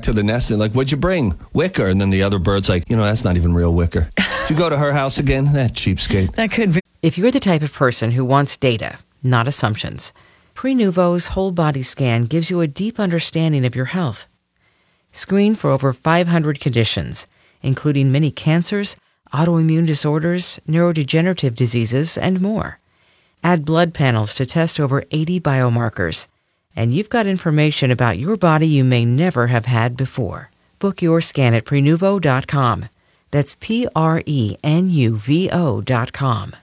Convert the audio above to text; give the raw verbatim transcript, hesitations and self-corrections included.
to the nest and like, what'd you bring? Wicker. And then the other bird's like, you know, that's not even real wicker. Did you go to her house again? That cheapskate. That could be. If you're the type of person who wants data, not assumptions, Prenuvo's whole body scan gives you a deep understanding of your health. Screen for over five hundred conditions, including many cancers, autoimmune disorders, neurodegenerative diseases, and more. Add blood panels to test over eighty biomarkers. And you've got information about your body you may never have had before. Book your scan at Prenuvo dot com. That's P R E N U V O dot com.